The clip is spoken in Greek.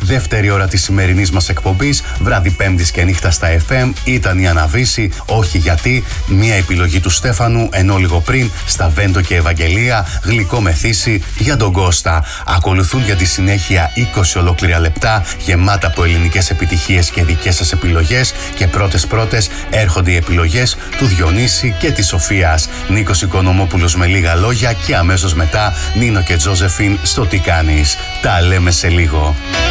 Δεύτερη ώρα της σημερινής μας εκπομπής, βράδυ Πέμπτης και νύχτα στα FM, ήταν η Αναβίση, όχι γιατί, μια επιλογή του Στέφανου, ενώ λίγο πριν, στα Βέντο και Ευαγγελία, γλυκό μεθύσι για τον Κώστα. Ακολουθούν για τη συνέχεια 20 ολόκληρα λεπτά, γεμάτα από ελληνικές επιτυχίες και δικές σας επιλογές, και πρώτες έρχονται οι επιλογές του Διονύση και της Σοφίας. Νίκος Οικονομόπουλος με λίγα λόγια και αμέσως μετά Νίνο και Τζόζεφιν στο Τι κάνεις. Τα λέμε σε λίγο.